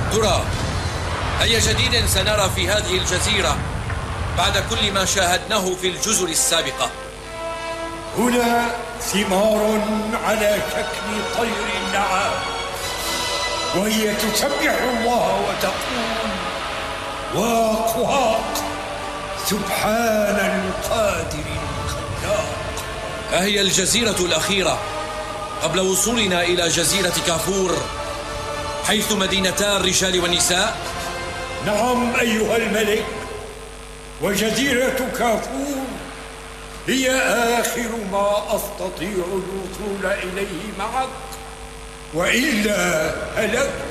ترى أي جديد سنرى في هذه الجزيرة بعد كل ما شاهدناه في الجزر السابقة؟ هنا ثمار على شكل طير النعام، وهي تسبح الله وتقول: واق واق سبحان القادر الخلاق. أهي الجزيرة الأخيرة قبل وصولنا إلى جزيرة كافور، حيث مدينتا الرجال والنساء؟ نعم أيها الملك، وجزيرة كافور هي آخر ما أستطيع الوصول إليه معك، وإلا هلكت.